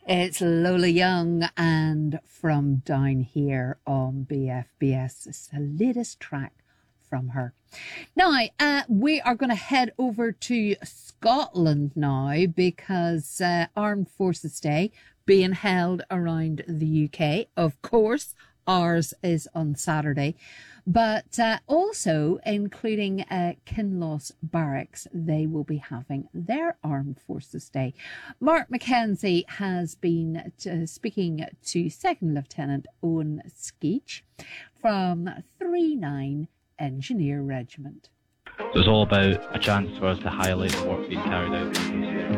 It's Lola Young and From Down Here on BFBS. It's the latest track from her. Now, we are going to head over to Scotland now because Armed Forces Day being held around the UK. Of course, ours is on Saturday. But also, including Kinloss Barracks, they will be having their Armed Forces Day. Mark Mackenzie has been speaking to Second Lieutenant Owen Skeach from 39 Engineer Regiment. It was all about a chance for us to highlight the work being carried out